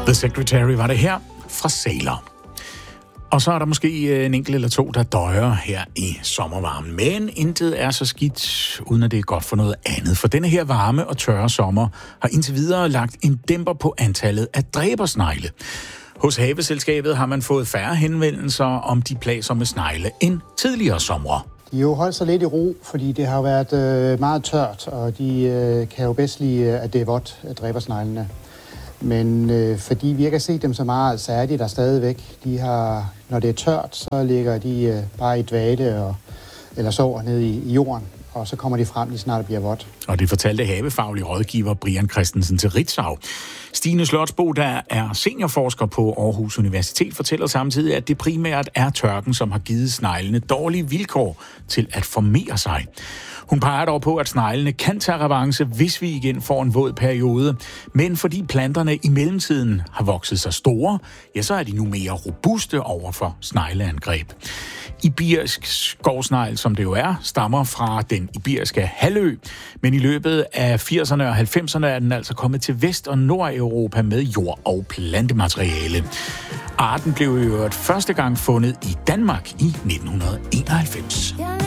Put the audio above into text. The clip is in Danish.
The Secretary var det her fra Sailor. Og så er der måske en enkelt eller to, der døjer her i sommervarmen. Men intet er så skidt, uden at det er godt for noget andet. For denne her varme og tørre sommer har indtil videre lagt en dæmper på antallet af dræbersnegle. Hos Haveselskabet har man fået færre henvendelser om de plagsomme snegle end tidligere somre. De har jo holdt sig lidt i ro, fordi det har været meget tørt, og de kan jo bedst lide, at det er vådt, dræbersneglene. Men fordi vi ikke har set dem så meget, så er de der stadigvæk. Når det er tørt, så ligger de bare i dvale eller sover nede i jorden, og så kommer de frem, lige snart det bliver vådt. Og det fortalte havefaglig rådgiver Brian Christensen til Ritzau. Stine Slotsbo, der er seniorforsker på Aarhus Universitet, fortæller samtidig, at det primært er tørken, som har givet sneglene dårlige vilkår til at formere sig. Hun peger dog på, at sneglene kan tage revanche, hvis vi igen får en våd periode. Men fordi planterne i mellemtiden har vokset sig store, ja, så er de nu mere robuste over for snegleangreb. Iberisk skovsnegl, som det jo er, stammer fra den iberiske halvø. Men i løbet af 80'erne og 90'erne er den altså kommet til Vest- og Nordeuropa med jord- og plantemateriale. Arten blev jo første gang fundet i Danmark i 1991.